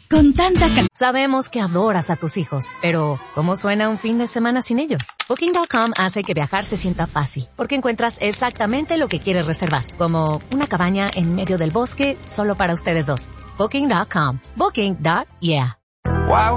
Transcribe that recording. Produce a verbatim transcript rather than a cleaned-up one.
Con tanta cal- Sabemos que adoras a tus hijos, pero ¿cómo suena un fin de semana sin ellos? Booking punto com hace que viajar se sienta fácil, porque encuentras exactamente lo que quieres reservar, como una cabaña en medio del bosque solo para ustedes dos. Booking punto com. Booking. Yeah. Wow.